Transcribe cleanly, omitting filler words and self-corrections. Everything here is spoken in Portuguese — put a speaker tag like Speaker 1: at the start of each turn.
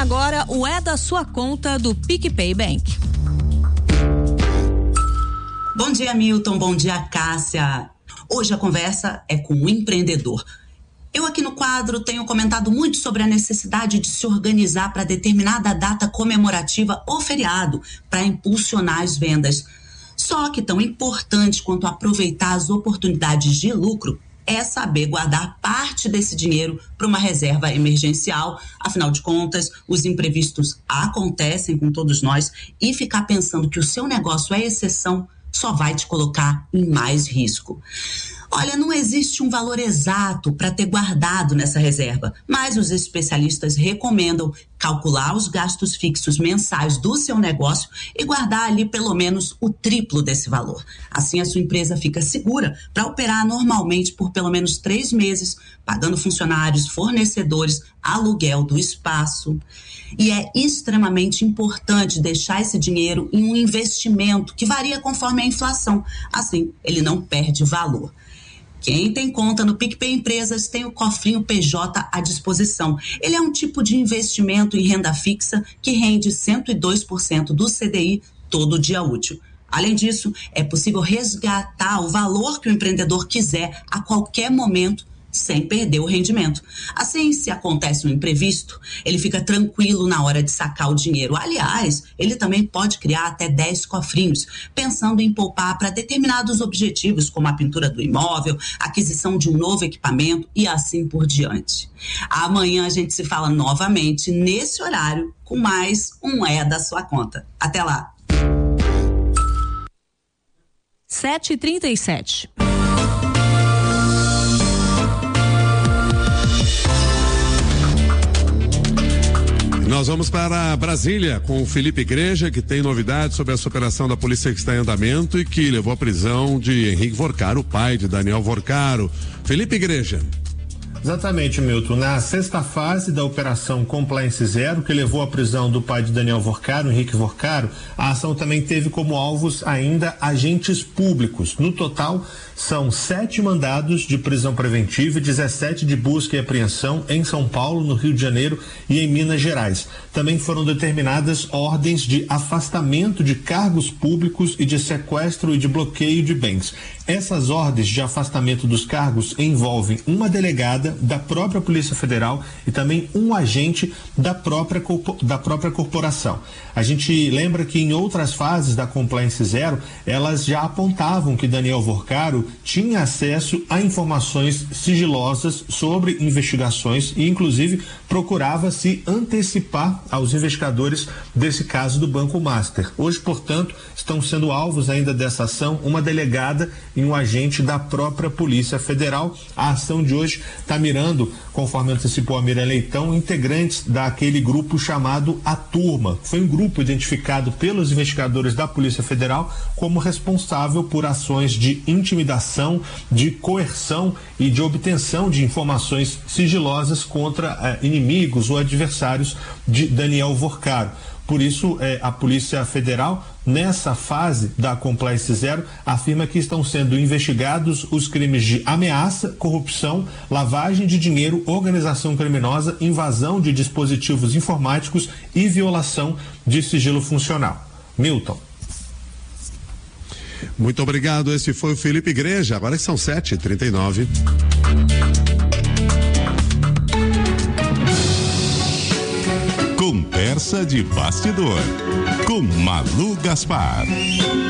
Speaker 1: agora o É da Sua Conta do PicPay Bank.
Speaker 2: Bom dia, Milton. Bom dia, Cássia. Hoje a conversa é com o empreendedor. Eu aqui no quadro tenho comentado muito sobre a necessidade de se organizar para determinada data comemorativa ou feriado para impulsionar as vendas. Só que tão importante quanto aproveitar as oportunidades de lucro é saber guardar parte desse dinheiro para uma reserva emergencial. Afinal de contas, os imprevistos acontecem com todos nós e ficar pensando que o seu negócio é exceção só vai te colocar em mais risco. Olha, não existe um valor exato para ter guardado nessa reserva, mas os especialistas recomendam calcular os gastos fixos mensais do seu negócio e guardar ali pelo menos o triplo desse valor. Assim a sua empresa fica segura para operar normalmente por pelo menos 3 meses, pagando funcionários, fornecedores, aluguel do espaço. E é extremamente importante deixar esse dinheiro em um investimento que varia conforme a inflação. Assim, ele não perde valor. Quem tem conta no PicPay Empresas tem o cofrinho PJ à disposição. Ele é um tipo de investimento em renda fixa que rende 102% do CDI todo dia útil. Além disso, é possível resgatar o valor que o empreendedor quiser a qualquer momento, sem perder o rendimento. Assim, se acontece um imprevisto, ele fica tranquilo na hora de sacar o dinheiro. Aliás, ele também pode criar até 10 cofrinhos, pensando em poupar para determinados objetivos, como a pintura do imóvel, aquisição de um novo equipamento e assim por diante. Amanhã a gente se fala novamente nesse horário com mais um É da Sua Conta. Até lá!
Speaker 1: 7h37.
Speaker 3: Nós vamos para Brasília com o Felipe Igreja, que tem novidades sobre essa operação da polícia que está em andamento e que levou à prisão de Henrique Vorcaro, o pai de Daniel Vorcaro. Felipe Igreja.
Speaker 4: Exatamente, Milton. Na sexta fase da Operação Compliance Zero, que levou à prisão do pai de Daniel Vorcaro, Henrique Vorcaro, a ação também teve como alvos ainda agentes públicos. No total, são 7 mandados de prisão preventiva e 17 de busca e apreensão em São Paulo, no Rio de Janeiro e em Minas Gerais. Também foram determinadas ordens de afastamento de cargos públicos e de sequestro e de bloqueio de bens. Essas ordens de afastamento dos cargos envolvem uma delegada da própria Polícia Federal e também um agente da própria corporação. A gente lembra que em outras fases da Compliance Zero, elas já apontavam que Daniel Vorcaro tinha acesso a informações sigilosas sobre investigações e, inclusive, procurava se antecipar aos investigadores desse caso do Banco Master. Hoje, portanto, estão sendo alvos ainda dessa ação uma delegada e um agente da própria Polícia Federal. A ação de hoje está mirando, conforme antecipou a Miriam Leitão, integrantes daquele grupo chamado A Turma. Foi um grupo identificado pelos investigadores da Polícia Federal como responsável por ações de intimidação, de coerção e de obtenção de informações sigilosas contra inimigos ou adversários de Daniel Vorcaro. Por isso, a Polícia Federal, nessa fase da Compliance Zero, afirma que estão sendo investigados os crimes de ameaça, corrupção, lavagem de dinheiro, organização criminosa, invasão de dispositivos informáticos e violação de sigilo funcional. Milton.
Speaker 3: Muito obrigado. Esse foi o Felipe Igreja. Agora são 7h39.
Speaker 5: Conversa de bastidor com Malu Gaspar.